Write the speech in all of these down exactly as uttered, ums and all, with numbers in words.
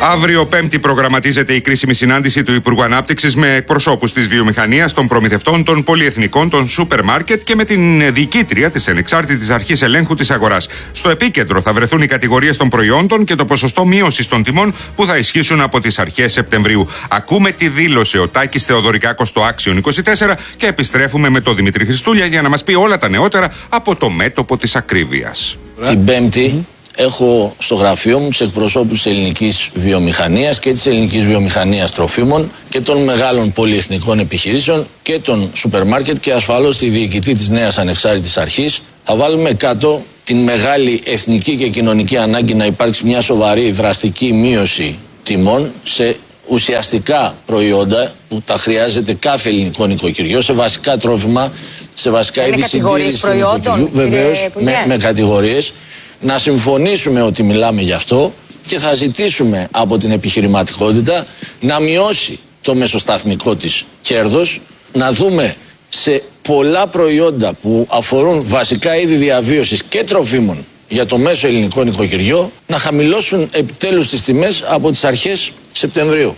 Αύριο Πέμπτη προγραμματίζεται η κρίσιμη συνάντηση του Υπουργού Ανάπτυξης με εκπροσώπους της βιομηχανίας, των προμηθευτών, των πολυεθνικών, των σούπερ μάρκετ και με την διοικήτρια της Ανεξάρτητης Αρχής Ελέγχου της Αγοράς. Στο επίκεντρο θα βρεθούν οι κατηγορίες των προϊόντων και το ποσοστό μείωσης των τιμών που θα ισχύσουν από τις αρχές Σεπτεμβρίου. Ακούμε τι δήλωσε ο Τάκης Θεοδωρικάκος στο Άξιον είκοσι τέσσερα και επιστρέφουμε με τον Δημήτρη Χριστούλια για να μας πει όλα τα νεότερα από το μέτωπο της ακρίβειας. Την Πέμπτη έχω στο γραφείο μου τους εκπροσώπους της ελληνικής βιομηχανίας και της ελληνικής βιομηχανίας τροφίμων και των μεγάλων πολυεθνικών επιχειρήσεων και των σούπερ μάρκετ και ασφαλώς τη διοικητή της νέας ανεξάρτητης αρχής. Θα βάλουμε κάτω την μεγάλη εθνική και κοινωνική ανάγκη να υπάρξει μια σοβαρή δραστική μείωση τιμών σε ουσιαστικά προϊόντα που τα χρειάζεται κάθε ελληνικό νοικοκυριό, σε βασικά τρόφιμα, σε βασικά είδη συντήρησης του νοικοκυριού, βεβαίως με, με κατηγορίες. Να συμφωνήσουμε ότι μιλάμε γι' αυτό και θα ζητήσουμε από την επιχειρηματικότητα να μειώσει το μεσοσταθμικό της κέρδος, να δούμε σε πολλά προϊόντα που αφορούν βασικά είδη διαβίωσης και τροφίμων για το μέσο ελληνικό νοικοκυριό να χαμηλώσουν επιτέλους τις τιμές από τις αρχές Σεπτεμβρίου.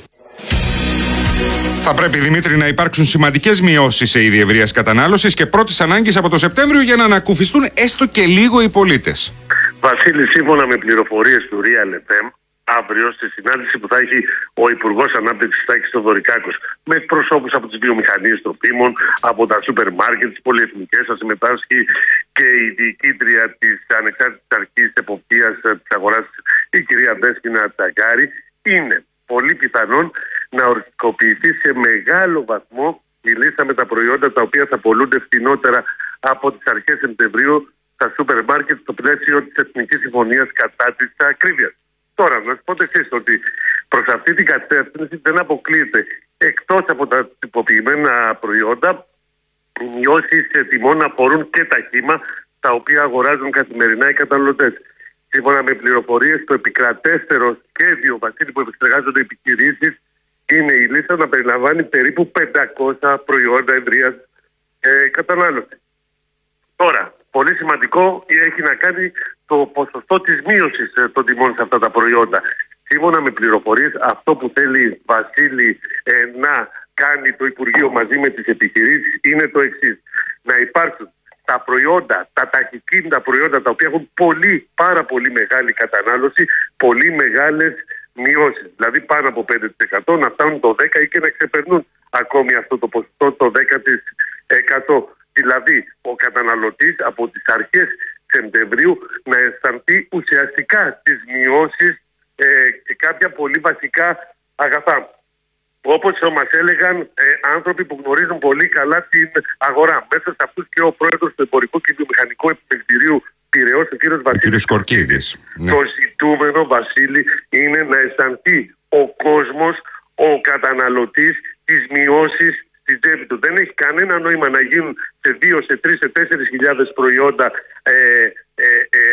Θα πρέπει, Δημήτρη, να υπάρξουν σημαντικές μειώσεις σε είδη ευρείας κατανάλωσης και πρώτης ανάγκης από το Σεπτέμβριο για να ανακουφιστούν έστω και λίγο οι πολίτες. Βασίλη, σύμφωνα με πληροφορίες του Real εφ εμ, αύριο στη συνάντηση που θα έχει ο Υπουργός Ανάπτυξης Τάκης Θεοδωρικάκος με εκπροσώπους από τις βιομηχανίες τροφίμων, από τα σούπερ μάρκετ, τις πολυεθνικές, θα συμμετάσχει και η διοικήτρια της Ανεξάρτητης Αρχής Εποπτείας της Αγοράς, η κυρία Δέσποινα Τσαγκάρη, είναι πολύ πιθανόν να οριστικοποιηθεί σε μεγάλο βαθμό η λίστα με τα προϊόντα τα οποία θα πωλούνται φθηνότερα από τις αρχές Σεπτεμβρίου στα σούπερ μάρκετ στο πλαίσιο της Εθνικής Συμφωνίας κατά της ακρίβειας. Τώρα, να σας πω το εξής, ότι προς αυτή την κατεύθυνση δεν αποκλείεται, εκτός από τα τυποποιημένα προϊόντα, οι μειώσεις τιμών αφορούν και τα χύμα, τα οποία αγοράζουν καθημερινά οι καταναλωτές. Σύμφωνα με πληροφορίες, το επικρατέστερο σχέδιο, Βασίλη, που επεξεργάζονται οι επιχειρήσεις, είναι η λίστα να περιλαμβάνει περίπου πεντακόσια προϊόντα ευρείας ε, κατανάλωσης. Τώρα, πολύ σημαντικό έχει να κάνει το ποσοστό της μείωσης των τιμών σε αυτά τα προϊόντα. Σύμφωνα με πληροφορίες, αυτό που θέλει, Βασίλη, ε, να κάνει το Υπουργείο μαζί με τις επιχειρήσεις είναι το εξής. Να υπάρξουν τα προϊόντα, τα ταχυκίνητα προϊόντα, τα οποία έχουν πολύ, πάρα πολύ μεγάλη κατανάλωση, πολύ μεγάλες μειώσεις. Δηλαδή πάνω από πέντε τοις εκατό, να φτάνουν το δέκα τοις εκατό ή και να ξεπερνούν ακόμη αυτό το ποσοστό, το δέκα τοις εκατό. Δηλαδή, ο καταναλωτής από τις αρχές Σεπτεμβρίου να αισθανθεί ουσιαστικά τις μειώσεις ε, και κάποια πολύ βασικά αγαθά. Όπως μας έλεγαν ε, άνθρωποι που γνωρίζουν πολύ καλά την αγορά. Μέσα σε αυτούς και ο πρόεδρος του Εμπορικού και Βιομηχανικού Επιμελητηρίου Πειραιώς, ο κύριος Βασίλης Κορκίδης. Ναι. Το ζητούμενο, Βασίλη, είναι να αισθανθεί ο κόσμος, ο καταναλωτής, τις μειώσεις στην τσέπη του. Δεν έχει κανένα νόημα να γίνουν σε δύο, σε τρεις, σε τέσσερις χιλιάδες προϊόντα ε, ε,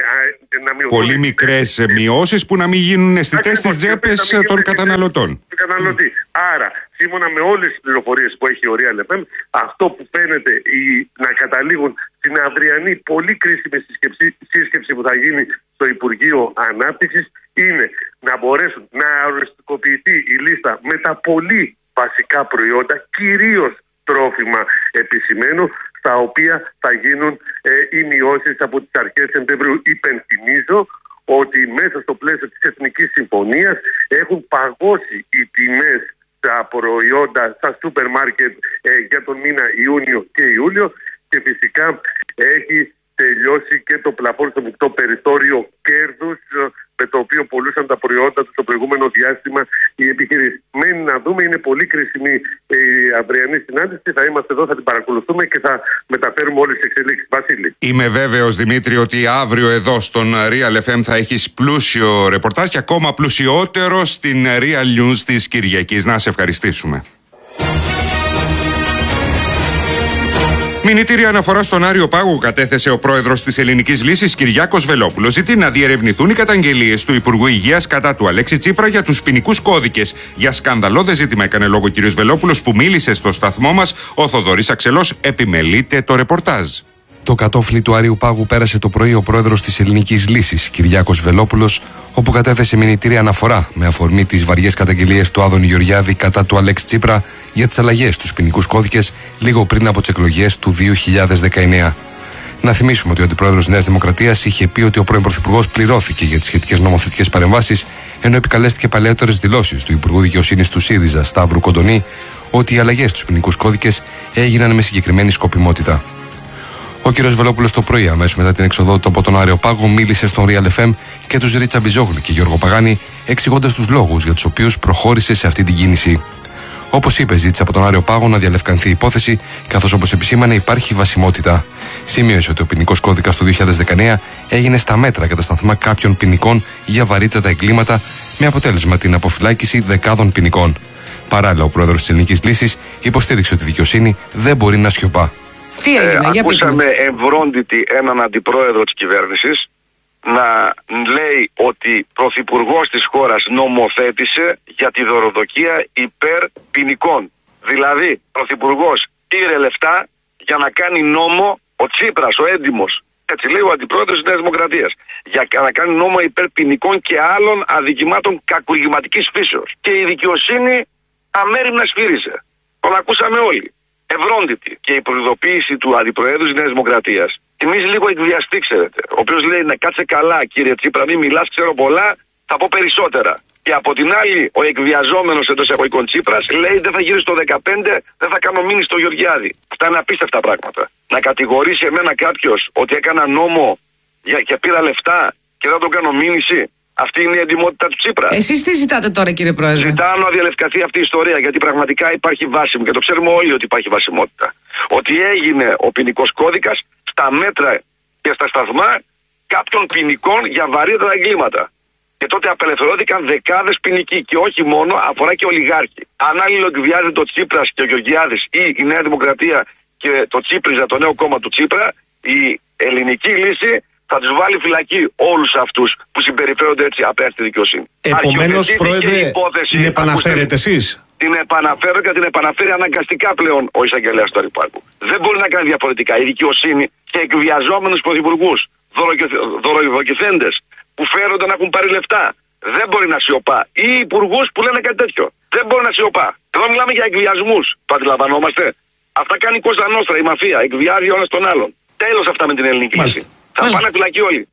ε, να μειωθούν. Πολύ μικρές μειώσεις που να μην γίνουν αισθητές στις τσέπες των καταναλωτών. καταναλωτή. Mm. Άρα, σύμφωνα με όλες τις πληροφορίες που έχει ο Real εφ εμ, αυτό που φαίνεται η, να καταλήγουν στην αυριανή πολύ κρίσιμη σύσκεψη, σύσκεψη που θα γίνει στο Υπουργείο Ανάπτυξης είναι να μπορέσουν να οριστικοποιηθεί η λίστα με τα πολύ βασικά προϊόντα, κυρίως τρόφιμα επισημένου, στα οποία θα γίνουν ε, οι μειώσεις από τις αρχές Σεπτεμβρίου. Υπενθυμίζω ότι μέσα στο πλαίσιο της Εθνικής Συμφωνίας έχουν παγώσει οι τιμές στα προϊόντα, στα σούπερ μάρκετ ε, για τον μήνα Ιούνιο και Ιούλιο και φυσικά έχει τελειώσει και το πλαφόν στο μεικτό περιθώριο κέρδους με το οποίο πωλούσαν τα προϊόντα του στο προηγούμενο διάστημα οι επιχειρήσεις. Μένει να δούμε, είναι πολύ κρίσιμη η αυριανή συνάντηση. Θα είμαστε εδώ, θα την παρακολουθούμε και θα μεταφέρουμε όλες τις εξελίξεις. Βασίλη. Είμαι βέβαιος, Δημήτρη, ότι αύριο εδώ στον Real εφ εμ θα έχεις πλούσιο ρεπορτάζ και ακόμα πλουσιότερο στην Real News της Κυριακής. Να σε ευχαριστήσουμε. Μηνυτήρια αναφορά στον Άριο Πάγο κατέθεσε ο πρόεδρος της Ελληνικής Λύσης Κυριάκος Βελόπουλος. Ζητεί να διερευνηθούν οι καταγγελίες του Υπουργού Υγείας κατά του Αλέξη Τσίπρα για τους ποινικούς κώδικες. Για σκανδαλώδες ζήτημα έκανε λόγο ο κ. Βελόπουλος που μίλησε στο σταθμό μας. Ο Θοδωρής Αξελός επιμελείται το ρεπορτάζ. Το κατόφλι του Άριου Πάγου πέρασε το πρωί ο πρόεδρος της Ελληνικής Λύσης, Κυριάκος Βελόπουλος, όπου κατέθεσε μηνυτήρια αναφορά με αφορμή τις βαριές καταγγελίες του Άδωνη Γεωργιάδη κατά του Αλέξη Τσίπρα για τις αλλαγές στους ποινικούς κώδικες λίγο πριν από τις εκλογές του δύο χιλιάδες δεκαεννέα. Να θυμίσουμε ότι ο αντιπρόεδρος Νέας Δημοκρατίας είχε πει ότι ο πρώην πρωθυπουργός πληρώθηκε για τις σχετικές νομοθετικές παρεμβάσεις, ενώ επικαλέστηκε παλαιότερες δηλώσεις του Υπουργού Δικαιοσύνης του ΣΥΡΙΖΑ, Σταύρου Κοντονή, ότι οι αλλαγές στους ποινικούς κώδικες έγιναν με συγκεκριμένη σκοπιμότητα. Ο κ. Βελόπουλος το πρωί, αμέσως μετά την εξοδό του από τον Άριο Πάγο, μίλησε στον Real εφ εμ και τους Ρίτσα Μπιζόγλου και Γιώργο Παγάνη, εξηγώντας τους λόγους για τους οποίους προχώρησε σε αυτή την κίνηση. Όπως είπε, ζήτησε από τον Άριο Πάγο να διαλευκανθεί η υπόθεση, καθώς όπως επισήμανε υπάρχει βασιμότητα. Σημείωσε ότι ο ποινικός κώδικας του δύο χιλιάδες δεκαεννέα έγινε στα μέτρα κατά σταθμά κάποιων ποινικών για βαρύτατα εγκλήματα, με αποτέλεσμα την αποφυλάκηση δεκάδων ποινικών. Παράλληλα, ο πρόεδρος της Ελληνικής Λύσης υποστήριξε ότι η δικαιοσύνη δεν μπορεί να σιωπά. Τι έγινε, ε, ακούσαμε ευρώντιτη έναν αντιπρόεδρο της κυβέρνησης να λέει ότι πρωθυπουργός της χώρας νομοθέτησε για τη δωροδοκία υπέρ ποινικών. Δηλαδή, πρωθυπουργός πήρε λεφτά για να κάνει νόμο ο Τσίπρας, ο έντιμος. Έτσι λέει ο αντιπρόεδρος της Νέας Δημοκρατίας. Για να κάνει νόμο υπέρ ποινικών και άλλων αδικημάτων κακουργηματικής φύσεως. Και η δικαιοσύνη αμέριμνα σφύριζε. Τον ακούσαμε όλοι. Ευρώντιτη. Και η προειδοποίηση του αντιπροέδρου της Νέας Δημοκρατίας θυμίζει λίγο εκβιαστή, ξέρετε. Ο οποίος λέει να κάτσε καλά, κύριε Τσίπρα, μην μιλάς, ξέρω πολλά, θα πω περισσότερα. Και από την άλλη, ο εκβιαζόμενος εντός εισαγωγικών Τσίπρας λέει δεν θα γύρει στο δεκαπέντε, δεν θα κάνω μήνυση στο Γεωργιάδη. Αυτά είναι απίστευτα πράγματα. Να κατηγορήσει εμένα κάποιος ότι έκανα νόμο για, και πήρα λεφτά και δεν τον κάνω μήνυση. Αυτή είναι η εντιμότητα του Τσίπρα. Εσείς τι ζητάτε τώρα, κύριε Πρόεδρε? Ζητάω να διαλευκαθεί αυτή η ιστορία, γιατί πραγματικά υπάρχει βάσιμο και το ξέρουμε όλοι ότι υπάρχει βασιμότητα. Ότι έγινε ο ποινικός κώδικας στα μέτρα και στα σταθμά κάποιων ποινικών για βαρύτερα εγκλήματα. Και τότε απελευθερώθηκαν δεκάδες ποινικοί και όχι μόνο, αφορά και ολιγάρχοι. Αν αλληλοεκβιάζεται το Τσίπρας και ο Γεωργιάδης ή η Νέα Δημοκρατία και το Τσίπριζα, το νέο κόμμα του Τσίπρα, η Ελληνική Λύση θα τους βάλει φυλακή όλους αυτούς που συμπεριφέρονται έτσι απέναντι στη δικαιοσύνη. Επομένως, Πρόεδρε, την επαναφέρετε εσείς? Την επαναφέρω και την επαναφέρει αναγκαστικά πλέον ο εισαγγελέας του Άριου Πάγου. Δεν μπορεί να κάνει διαφορετικά. Η δικαιοσύνη και εκβιαζόμενους πρωθυπουργούς, δωροδοκηθέντες που φέρονται να έχουν πάρει λεφτά, δεν μπορεί να σιωπά. Ή υπουργούς που λένε κάτι τέτοιο. Δεν μπορεί να σιωπά. Εδώ μιλάμε για εκβιασμούς. Το αντιλαμβανόμαστε? Αυτά κάνει η Κώστα Νόστρα, η μαφία. Εκβιάζει ο ένας τον άλλον. Τέλος αυτά με την ελληνική λύση. Θα πάνε φυλακή όλοι.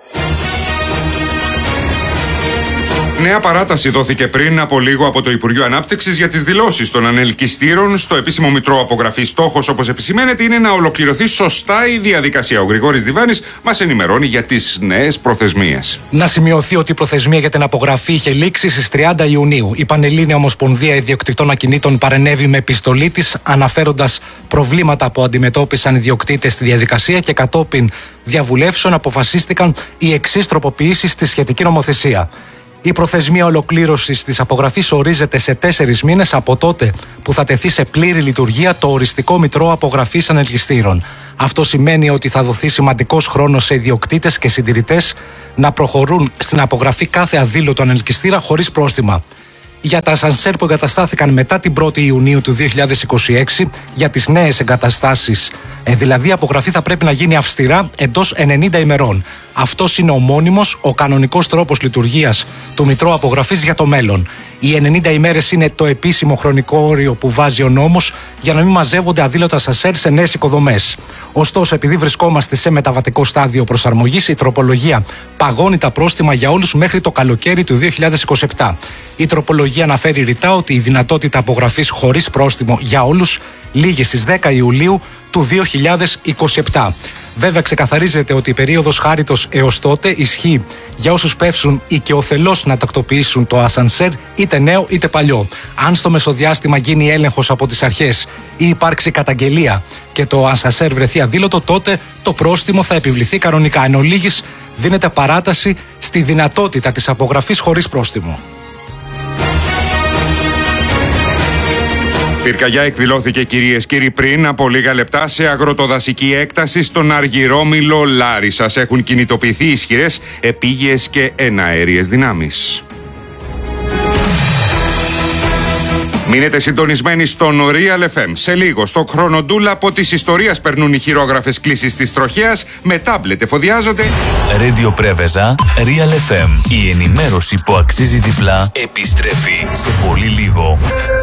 Νέα παράταση δόθηκε πριν από λίγο από το Υπουργείο Ανάπτυξης για τις δηλώσεις των ανελκυστήρων στο επίσημο μητρό απογραφής. Στόχος, όπως επισημαίνεται, είναι να ολοκληρωθεί σωστά η διαδικασία. Ο Γρηγόρης Διβάνης μας ενημερώνει για τις νέες προθεσμίες. Να σημειωθεί ότι η προθεσμία για την απογραφή είχε λήξει στις τριάντα Ιουνίου. Η Πανελλήνια Ομοσπονδία Ιδιοκτητών Ακινήτων παρενέβη με επιστολή της, αναφέροντας προβλήματα που αντιμετώπισαν οι ιδιοκτήτες στη διαδικασία και κατόπιν διαβουλεύσεων αποφασίστηκαν οι εξής τροποποιήσεις στη σχετική νομοθεσία. Η προθεσμία ολοκλήρωσης της απογραφής ορίζεται σε τέσσερις μήνες από τότε που θα τεθεί σε πλήρη λειτουργία το οριστικό μητρό απογραφής ανελκυστήρων. Αυτό σημαίνει ότι θα δοθεί σημαντικός χρόνος σε ιδιοκτήτες και συντηρητές να προχωρούν στην απογραφή κάθε αδήλωτο ανελκυστήρα χωρίς πρόστιμα. Για τα ασανσέρ που εγκαταστάθηκαν μετά την πρώτη Ιουνίου του δύο χιλιάδες είκοσι έξι, για τις νέες εγκαταστάσεις, ε, δηλαδή η απογραφή θα πρέπει να γίνει αυστηρά εντός ενενήντα ημερών. Αυτός είναι ο μόνιμος, ο κανονικός τρόπος λειτουργίας του μητρώου απογραφής για το μέλλον. Οι ενενήντα ημέρες είναι το επίσημο χρονικό όριο που βάζει ο νόμος για να μην μαζεύονται αδήλωτα ασανσέρ σε νέες οικοδομές. Ωστόσο, επειδή βρισκόμαστε σε μεταβατικό στάδιο προσαρμογής, η τροπολογία παγώνει τα πρόστιμα για όλους μέχρι το καλοκαίρι του δύο χιλιάδες είκοσι επτά. Η τροπολογία αναφέρει ρητά ότι η δυνατότητα απογραφής χωρίς πρόστιμο για όλους λήγει στις δέκα Ιουλίου του δύο χιλιάδες είκοσι επτά. Βέβαια, ξεκαθαρίζεται ότι η περίοδος χάριτος έως τότε ισχύει για όσους πέφτουν οικειοθελώς να τακτοποιήσουν το ασανσέρ, είτε νέο είτε παλιό. Αν στο μεσοδιάστημα γίνει έλεγχος από τις αρχές ή υπάρξει καταγγελία και το ασανσέρ βρεθεί αδήλωτο, τότε το πρόστιμο θα επιβληθεί κανονικά. Εν ολίγης, δίνεται παράταση στη δυνατότητα της απογραφής χωρίς πρόστιμο. Πυρκαγιά εκδηλώθηκε, κυρίες και κύριοι, πριν από λίγα λεπτά σε αγροτοδασική έκταση στον Αργυρόμυλο Λάρισσας. Έχουν κινητοποιηθεί ισχυρές επίγειες και εναέριες δυνάμεις. Μείνετε συντονισμένοι στον Real εφ εμ. Σε λίγο, στο χρονοτούλα από της ιστορίας περνούν οι χειρόγραφες κλήσεις της τροχέας, με τάμπλετ εφοδιάζονται. Radio Πρέβεζα, Real εφ εμ. Η ενημέρωση που αξίζει διπλά επιστρέφει σε πολύ λίγο.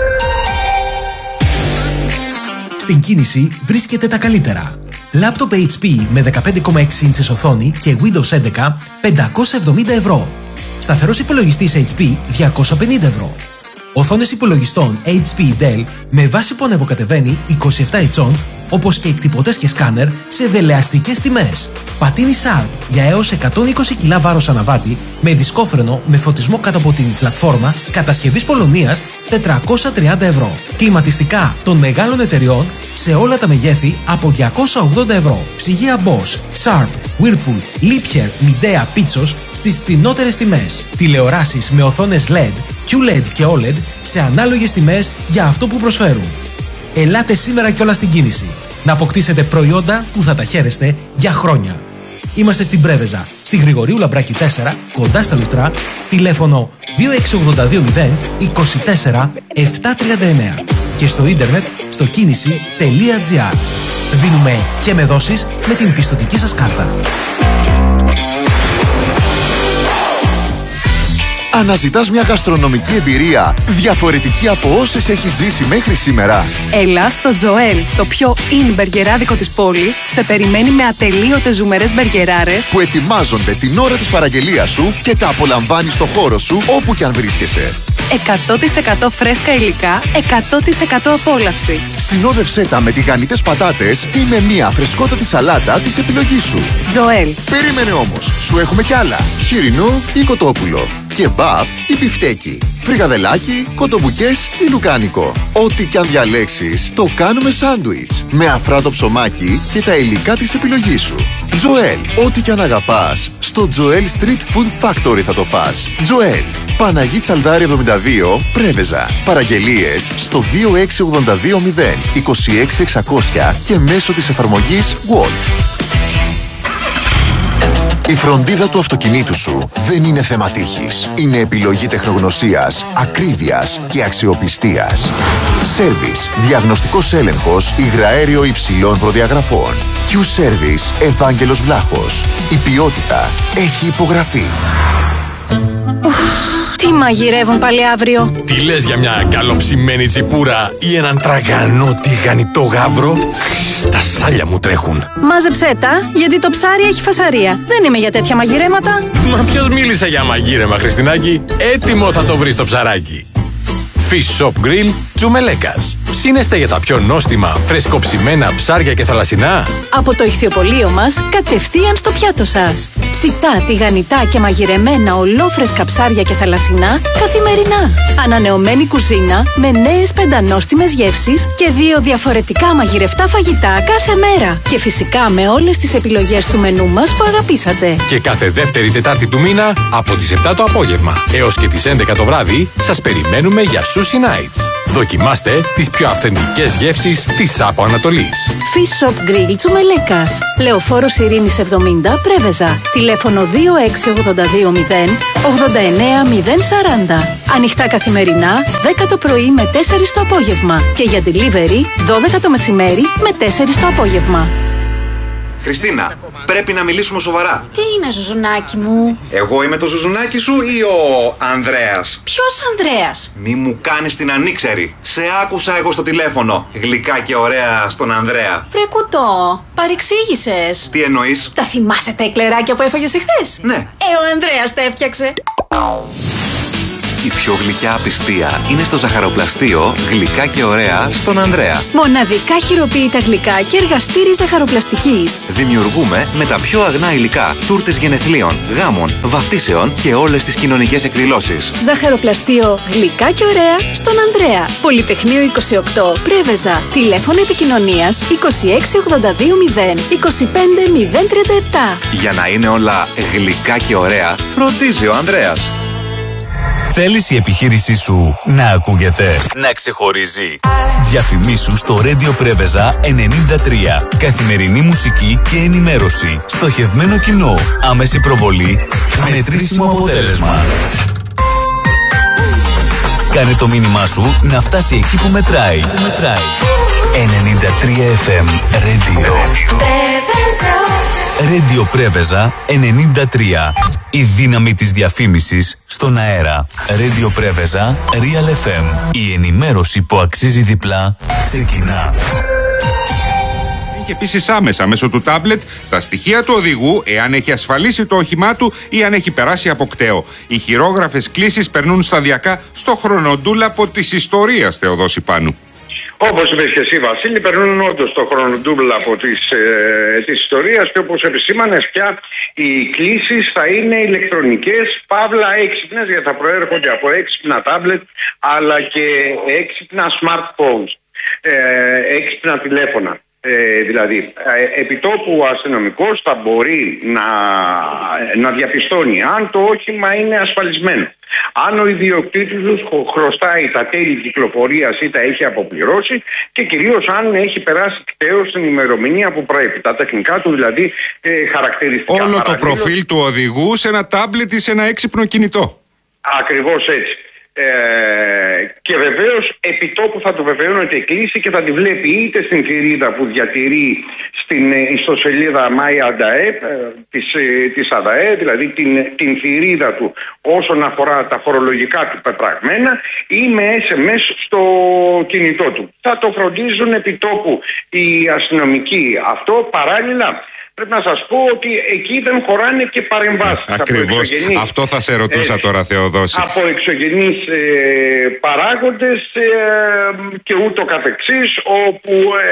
Στην κίνηση βρίσκεται τα καλύτερα. Λάπτοπ έιτς πι με δεκαπέντε κόμμα έξι ίντσες οθόνη και Windows έντεκα πεντακόσια εβδομήντα ευρώ. Σταθερός υπολογιστής έιτς πι διακόσια πενήντα ευρώ. Οθόνες υπολογιστών έιτς πι Dell με βάση που ανεβοκατεβαίνει είκοσι επτά ιντσών, όπως και εκτυπωτές και σκάνερ σε δελεαστικές τιμές. Πατίνι Sharp για έως εκατόν είκοσι κιλά βάρος αναβάτη με δισκόφρενο με φωτισμό κάτω από την πλατφόρμα κατασκευής Πολωνίας τετρακόσια τριάντα ευρώ. Κλιματιστικά των μεγάλων εταιριών σε όλα τα μεγέθη από διακόσια ογδόντα ευρώ. Ψυγεία Bosch, Sharp, Whirlpool, Liebherr, Midea, Pitsos στις φθηνότερες τιμές. Τηλεοράσεις με οθόνες ελ ι ντι, κιου ελ ι ντι και ο ελ ι ντι σε ανάλογες τιμές για αυτό που προσφέρουν. Ελάτε σήμερα κιόλας στην κίνηση να αποκτήσετε προϊόντα που θα τα χαίρεστε για χρόνια. Είμαστε στην Πρέβεζα, στη Γρηγορίου Λαμπράκη τέσσερα, κοντά στα Λουτρά, τηλέφωνο δύο έξι οκτώ δύο μηδέν είκοσι τέσσερα επτακόσια τριάντα εννέα και στο ίντερνετ στο κίνηση τελεία τζι άρ. Δίνουμε και με δόσεις με την πιστωτική σας κάρτα. Αναζητάς μια γαστρονομική εμπειρία διαφορετική από όσες έχεις ζήσει μέχρι σήμερα? Έλα στο Τζοέλ, το πιο in μπεργκεράδικο της πόλης, σε περιμένει με ατελείωτες ζουμερές μπεργκεράρες που ετοιμάζονται την ώρα της παραγγελίας σου και τα απολαμβάνεις στο χώρο σου όπου κι αν βρίσκεσαι. εκατό τοις εκατό φρέσκα υλικά, εκατό τοις εκατό απόλαυση. Συνόδευσέ τα με τηγανιτές πατάτες ή με μια φρεσκότατη σαλάτα της επιλογής σου. Τζοέλ. Περίμενε όμως, σου έχουμε κι άλλα. Χοιρινό ή κοτόπουλο. Κεμπάπ ή μπιφτέκι. Φρικαδελάκι, κοτομπουκές ή λουκάνικο. Ό,τι κι αν διαλέξεις, το κάνουμε σάντουιτς. Με αφράτο ψωμάκι και τα υλικά της επιλογής σου. Τζοέλ. Ό,τι κι αν αγαπάς, στο Τζοέλ Street Food Factory θα το φας. Τζοέλ. Παναγί Τσαλδάρη εβδομήντα δύο, Πρέβεζα. Παραγγελίες στο δύο έξι οκτώ δύο μηδέν είκοσι έξι εξακόσια και μέσω της εφαρμογής Wolt. Η φροντίδα του αυτοκινήτου σου δεν είναι θέμα τύχης. Είναι επιλογή τεχνογνωσίας, ακρίβειας και αξιοπιστίας. Service, διαγνωστικός έλεγχος υγραέριο υψηλών προδιαγραφών. Q-Service, Ευάγγελος Βλάχος. Η ποιότητα έχει υπογραφεί. Τι μαγειρεύουν πάλι αύριο? Τι λες για μια καλοψημένη τσιπούρα ή έναν τραγανό τηγανιτό γάβρο? Τα σάλια μου τρέχουν. Μάζεψέ τα, γιατί το ψάρι έχει φασαρία. Δεν είμαι για τέτοια μαγειρέματα. Μα ποιος μίλησε για μαγείρεμα, Χριστινάκη? Έτοιμο θα το βρεις το ψαράκι. Fish Shop Grill Τσουμελέκας. Ψήνεστε για τα πιο νόστιμα, φρεσκοψημένα ψάρια και θαλασσινά? Από το ηχθιοπωλείο μας, κατευθείαν στο πιάτο σας. Ψητά, τηγανιτά και μαγειρεμένα ολόφρεσκα ψάρια και θαλασσινά καθημερινά. Ανανεωμένη κουζίνα με νέες πεντανόστιμες γεύσεις και δύο διαφορετικά μαγειρευτά φαγητά κάθε μέρα. Και φυσικά με όλες τις επιλογές του μενού μας που αγαπήσατε. Και κάθε δεύτερη Τετάρτη του μήνα, από τις επτά το απόγευμα έως και τις έντεκα το βράδυ, σας περιμένουμε για Sushi Nights. Δοκιμάστε τις πιο αυθεντικές γεύσεις της Άπο Ανατολής. Fish Shop Grill Τσουμελέκας. Λεωφόρος Ειρήνης εβδομήντα, Πρέβεζα. Τηλέφωνο δύο έξι οκτώ δύο μηδέν ογδόντα εννέα μηδέν σαράντα. Ανοιχτά καθημερινά, δέκα το πρωί με τέσσερα το απόγευμα. Και για delivery, δώδεκα το μεσημέρι με τέσσερα το απόγευμα. Χριστίνα, πρέπει να μιλήσουμε σοβαρά. Τι είναι, ζουζουνάκι μου? Εγώ είμαι το ζουζουνάκι σου ή ο Ανδρέας? Ποιος Ανδρέας? Μη μου κάνεις την ανήξερη. Σε άκουσα εγώ στο τηλέφωνο. Γλυκά και ωραία στον Ανδρέα. Βρε κουτό, παρεξήγησες. Τι εννοείς? Τα θυμάσαι τα εκλεράκια που έφαγες εχθές? Ναι. Ε, ο Ανδρέας τα έφτιαξε. Η πιο γλυκιά απιστία είναι στο ζαχαροπλαστείο Γλυκά και ωραία στον Ανδρέα. Μοναδικά χειροποίητα γλυκά και εργαστήρι ζαχαροπλαστικής. Δημιουργούμε με τα πιο αγνά υλικά τούρτες γενεθλίων, γάμων, βαφτίσεων και όλες τις κοινωνικές εκδηλώσεις. Ζαχαροπλαστείο Γλυκά και ωραία στον Ανδρέα. Πολυτεχνείο είκοσι οκτώ, Πρέβεζα. Τηλέφωνο επικοινωνίας είκοσι έξι ογδόντα δύο μηδέν είκοσι πέντε μηδέν τριάντα επτά. Για να είναι όλα γλυκά και ωραία, φροντίζει ο Ανδρέας. Θέλεις η επιχείρησή σου να ακούγεται, να ξεχωρίζει? Διαφημίσου στο Radio Πρέβεζα ενενήντα τρία. Καθημερινή μουσική και ενημέρωση. Στοχευμένο κοινό. Άμεση προβολή. Μετρήσιμο αποτέλεσμα. Κάνε το μήνυμά σου να φτάσει εκεί που μετράει. Που μετράει. ενενήντα τρία εφ εμ Radio. Radio Πρέβεζα ενενήντα τρία. Η δύναμη της διαφήμισης στον αέρα. Radio Πρέβεζα Real εφ εμ. Η ενημέρωση που αξίζει διπλά ξεκινά. Έχει επίσης άμεσα μέσω του τάμπλετ τα στοιχεία του οδηγού, εάν έχει ασφαλίσει το όχημά του ή αν έχει περάσει από κταίο. Οι χειρόγραφες κλήσεις περνούν σταδιακά στο χρονοτούλαπο της ιστορίας, Θεοδόση Πάνου. Όπως είπες και εσύ, Βασίλη, περνούν όντως το χρονοτούλαπο της, ε, της ιστορίας και όπως επισήμανες πια οι κλήσεις θα είναι ηλεκτρονικές, παύλα έξυπνες, γιατί θα προέρχονται από έξυπνα τάμπλετ αλλά και έξυπνα smartphones, ε, έξυπνα τηλέφωνα. Ε, δηλαδή, ε, επιτόπου ο αστυνομικός θα μπορεί να, να διαπιστώνει αν το όχημα είναι ασφαλισμένο, αν ο ιδιοκτήτης του χρωστάει τα τέλη κυκλοφορίας ή τα έχει αποπληρώσει και κυρίως αν έχει περάσει κταίος στην ημερομηνία που πρέπει. Τα τεχνικά του δηλαδή ε, χαρακτηριστικά. Όλο το προφίλ του οδηγού σε ένα τάμπλετ ή σε ένα έξυπνο κινητό. Ακριβώς έτσι. Ε, και βεβαίως επιτόπου θα του βεβαιώνεται η κλήση και θα τη βλέπει είτε στην θηρίδα που διατηρεί στην ιστοσελίδα MyAdaE της, της ΑΔΑΕ, δηλαδή την, την θηρίδα του όσον αφορά τα φορολογικά του πεπραγμένα, ή με ες εμ ες στο κινητό του. Θα το φροντίζουν επιτόπου οι αστυνομικοί αυτό. Παράλληλα πρέπει να σας πω ότι εκεί δεν χωράνε και παρεμβάσεις. Ακριβώς. Αυτό θα σε ρωτούσα ε, τώρα, Θεοδόση. Από εξωγενείς ε, παράγοντες ε, και ούτω καθεξής, όπου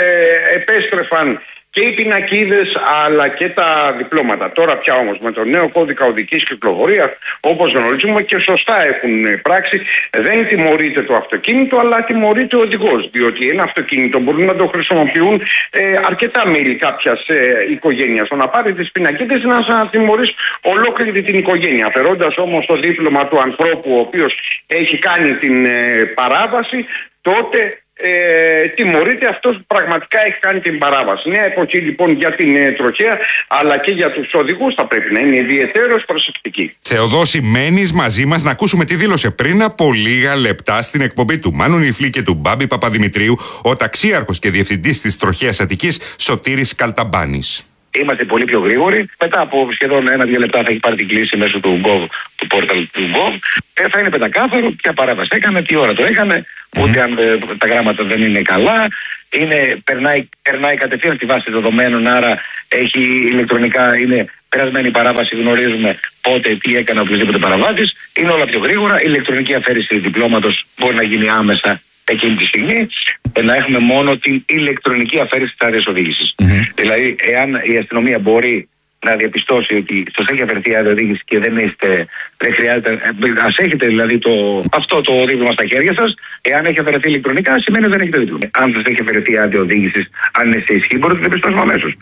ε, επέστρεφαν και οι πινακίδες αλλά και τα διπλώματα. Τώρα πια όμως με το νέο κώδικα οδικής κυκλοφορίας, όπως γνωρίζουμε και σωστά έχουν πράξει, δεν τιμωρείται το αυτοκίνητο αλλά τιμωρείται ο οδηγός. Διότι ένα αυτοκίνητο μπορούν να το χρησιμοποιούν ε, αρκετά μέλη κάποιας ε, οικογένειας. Το να πάρει τις πινακίδες είναι να τιμωρείς ολόκληρη την οικογένεια. Αφαιρώντας όμως το δίπλωμα του ανθρώπου ο οποίος έχει κάνει την ε, παράβαση, τότε Ε, τιμωρείται αυτός που πραγματικά έχει κάνει την παράβαση. Νέα εποχή λοιπόν για την ε, τροχέα αλλά και για τους οδηγούς θα πρέπει να είναι ιδιαιτέρως προσεκτικοί. Θεοδόση, μένεις μαζί μας να ακούσουμε τι δήλωσε πριν από λίγα λεπτά στην εκπομπή του Μάνου Νιφλή και του Μπάμπη Παπαδημητρίου ο ταξίαρχος και διευθυντής της τροχέας Αττικής Σωτήρης Καλταμπάνης. Είμαστε πολύ πιο γρήγοροι. Μετά από σχεδόν ένα-δύο λεπτά θα έχει πάρει την κλήση μέσω του Gov, του πόρταλ του Gov. Ε, θα είναι πεντακάθαρο ποια παράβαση έκανε, τι ώρα το έκανε, mm-hmm. ούτε αν ε, τα γράμματα δεν είναι καλά. Είναι, περνάει, περνάει κατευθείαν στη βάση δεδομένων, άρα έχει ηλεκτρονικά, είναι περασμένη παράβαση, γνωρίζουμε πότε, τι έκανε οποιοδήποτε παραβάτης. Είναι όλα πιο γρήγορα. Η ηλεκτρονική αφαίρεση διπλώματος μπορεί να γίνει άμεσα εκείνη τη στιγμή, να έχουμε μόνο την ηλεκτρονική αφαίρεση της άδειας οδήγησης. Mm-hmm. Δηλαδή, εάν η αστυνομία μπορεί να διαπιστώσει ότι σας έχει αφαιρεθεί άδεια οδήγηση και δεν είστε, δεν χρειάζεται, ας έχετε δηλαδή το, αυτό το δίπλωμα στα χέρια σας, εάν έχει αφαιρεθεί ηλεκτρονικά, σημαίνει ότι δεν έχετε δίπλωμα. Αν σας έχει αφαιρεθεί άδεια οδήγησης, αν είναι σε ισχύ, μπορείτε να διαπιστώσουμε αμέσως.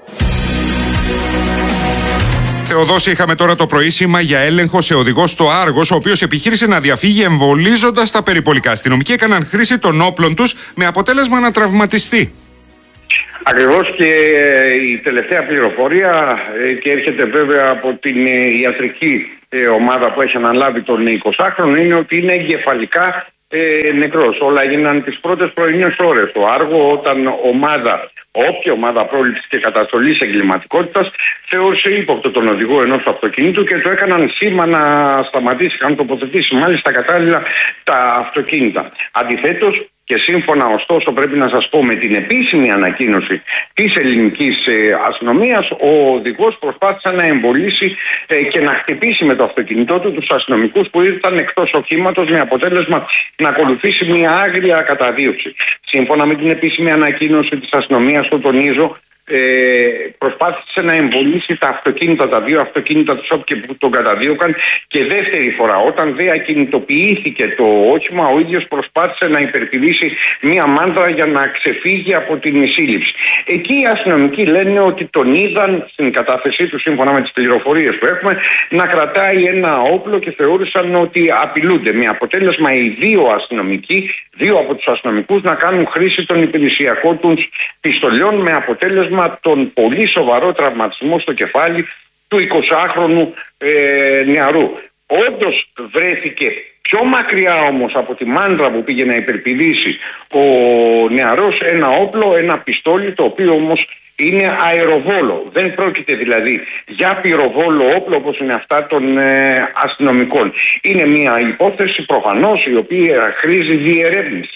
Θεοδόση, είχαμε τώρα το πρωί σήμα για έλεγχο σε οδηγό στο Άργος, ο οποίος επιχείρησε να διαφύγει εμβολίζοντας τα περιπολικά. Αστυνομικοί έκαναν χρήση των όπλων τους με αποτέλεσμα να τραυματιστεί. Ακριβώς, και η τελευταία πληροφορία και έρχεται βέβαια από την ιατρική ομάδα που έχει αναλάβει τον εικοσάχρονο είναι ότι είναι εγκεφαλικά ε, νεκρός. Όλα έγιναν τις πρώτες πρωινές ώρες στο Άργο, όταν ομάδα, όποια ομάδα πρόληψης και καταστολής εγκληματικότητας θεώρησε ύποπτο τον οδηγό ενός αυτοκινήτου και το έκαναν σήμα να σταματήσει, είχαν τοποθετήσει μάλιστα κατάλληλα τα αυτοκίνητα. Αντιθέτως, και σύμφωνα ωστόσο πρέπει να σας πω με την επίσημη ανακοίνωση της ελληνικής ε, αστυνομίας, ο οδηγός προσπάθησε να εμβολήσει ε, και να χτυπήσει με το αυτοκίνητό του τους αστυνομικούς που ήταν εκτός οχήματος, με αποτέλεσμα να ακολουθήσει μια άγρια καταδίωξη. Σύμφωνα με την επίσημη ανακοίνωση της αστυνομίας, το τονίζω, Ε, προσπάθησε να εμβολήσει τα αυτοκίνητα, τα δύο αυτοκίνητα του ΣΟΠ και που τον καταδίωκαν, και δεύτερη φορά όταν δεν ακινητοποιήθηκε το όχημα, ο ίδιος προσπάθησε να υπερπηδήσει μία μάντρα για να ξεφύγει από την σύλληψη. Εκεί οι αστυνομικοί λένε ότι τον είδαν στην κατάθεσή του, σύμφωνα με τις πληροφορίες που έχουμε, να κρατάει ένα όπλο και θεώρησαν ότι απειλούνται, με αποτέλεσμα οι δύο αστυνομικοί, δύο από τους αστυνομικούς να κάνουν χρήση των υπηρεσιακών τους πιστολιών, με αποτέλεσμα τον πολύ σοβαρό τραυματισμό στο κεφάλι του εικοσάχρονου ε, νεαρού. όντως βρέθηκε πιο μακριά όμως από τη μάντρα που πήγε να υπερπηδήσει ο νεαρός ένα όπλο, ένα πιστόλι, το οποίο όμως είναι αεροβόλο. Δεν πρόκειται δηλαδή για πυροβόλο όπλο όπως είναι αυτά των ε, αστυνομικών. Είναι μια υπόθεση προφανώς η οποία χρήζει διερεύνηση.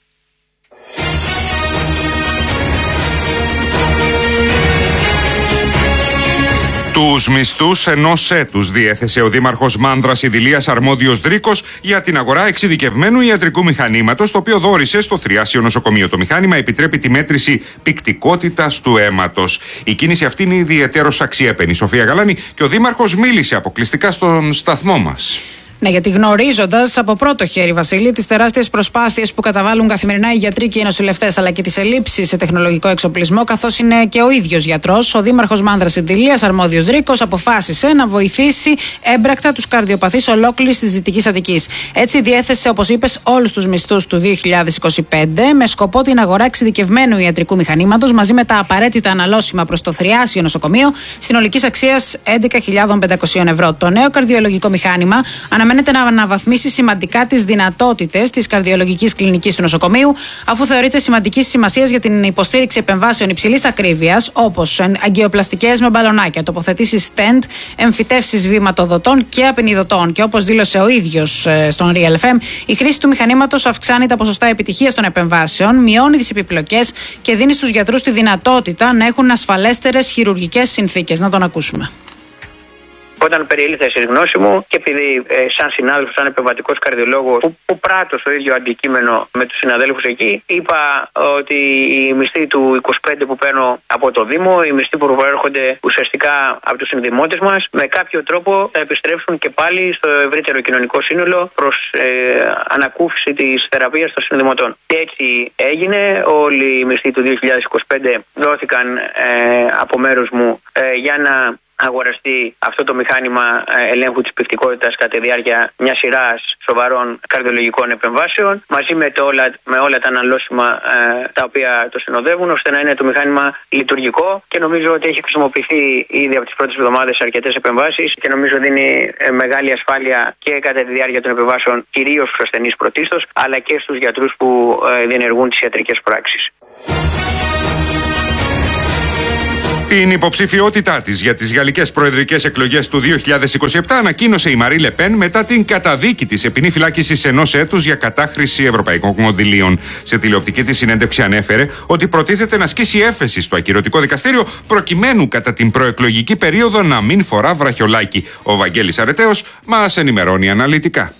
Τους μισθούς ενός έτους διέθεσε ο Δήμαρχος Μάνδρας Ιδηλίας Αρμόδιος Δρίκος για την αγορά εξειδικευμένου ιατρικού μηχανήματος, το οποίο δώρισε στο Θριάσιο Νοσοκομείο. Το μηχάνημα επιτρέπει τη μέτρηση πυκτικότητας του αίματος. Η κίνηση αυτή είναι ιδιαιτέρως αξιέπαινη. Σοφία Γαλάνη, και ο Δήμαρχος μίλησε αποκλειστικά στον σταθμό μας. Ναι, γιατί γνωρίζοντας από πρώτο χέρι, Βασίλη, τις τεράστιες προσπάθειες που καταβάλουν καθημερινά οι γιατροί και οι νοσηλευτές, αλλά και τις ελλείψεις σε τεχνολογικό εξοπλισμό, καθώς είναι και ο ίδιος γιατρός, ο Δήμαρχος Μάνδρας Ιδηλίας Αρμόδιος Δρίκος αποφάσισε να βοηθήσει έμπρακτα τους καρδιοπαθείς ολόκληρης της Δυτικής Αττικής. Έτσι, διέθεσε, όπως είπες, όλους τους μισθούς του δύο χιλιάδες είκοσι πέντε με σκοπό την αγορά εξειδικευμένου ιατρικού μηχανήματος μαζί με τα απαραίτητα αναλώσιμα προς το Θριάσιο Νοσοκομείο συνολικής αξίας έντεκα χιλιάδες πεντακόσια ευρώ. Το νέο καρδιολογικό μηχάνημα αναμένεται να αναβαθμίσει σημαντικά τις δυνατότητες της καρδιολογικής κλινικής του νοσοκομείου, αφού θεωρείται σημαντική σημασία για την υποστήριξη επεμβάσεων υψηλής ακρίβειας, όπως αγκιοπλαστικές με μπαλονάκια, τοποθετήσεις stent, εμφυτεύσεις βηματοδοτών και απεινιδωτών. Και όπως δήλωσε ο ίδιος στον Real εφ εμ, η χρήση του μηχανήματος αυξάνει τα ποσοστά επιτυχίας των επεμβάσεων, μειώνει τις επιπλοκές και δίνει στους γιατρούς τη δυνατότητα να έχουν ασφαλέστερες χειρουργικές συνθήκες. Να τον ακούσουμε. Όταν περιήλθα στη γνώση μου και επειδή ε, σαν συνάδελφος, σαν επεμβατικός καρδιολόγος που, που πράττω στο ίδιο αντικείμενο με τους συναδέλφους εκεί, είπα ότι οι μισθοί του είκοσι πέντε που παίρνω από το Δήμο, οι μισθοί που προέρχονται ουσιαστικά από τους συνδημότες μας, με κάποιο τρόπο θα επιστρέψουν και πάλι στο ευρύτερο κοινωνικό σύνολο προς ε, ανακούφιση της θεραπείας των συνδημοτών. Και έτσι έγινε. Όλοι οι μισθοί του δύο χιλιάδες είκοσι πέντε δόθηκαν ε, από μέρους μου ε, για να αγοραστεί αυτό το μηχάνημα ελέγχου της πυκτικότητας κατά τη διάρκεια μιας σειράς σοβαρών καρδιολογικών επεμβάσεων, μαζί με, το όλα, με όλα τα αναλώσιμα ε, τα οποία το συνοδεύουν, ώστε να είναι το μηχάνημα λειτουργικό, και νομίζω ότι έχει χρησιμοποιηθεί ήδη από τις πρώτες εβδομάδες σε αρκετές επεμβάσεις και νομίζω δίνει ε, μεγάλη ασφάλεια και κατά τη διάρκεια των επεμβάσεων, κυρίως στους ασθενείς πρωτίστως, αλλά και στους γιατρούς που ε, διενεργούν τις ιατρικές πράξεις. Την υποψηφιότητά της για τις γαλλικές προεδρικές εκλογές του δύο χιλιάδες είκοσι επτά ανακοίνωσε η Μαρί Λε Πεν μετά την καταδίκη της σε ποινή φυλάκισης ενός έτους για κατάχρηση ευρωπαϊκών κονδυλίων. Σε τηλεοπτική της συνέντευξη ανέφερε ότι προτίθεται να ασκήσει έφεση στο ακυρωτικό δικαστήριο προκειμένου κατά την προεκλογική περίοδο να μην φορά βραχιολάκι. Ο Βαγγέλης Αρετέος μας ενημερώνει αναλυτικά.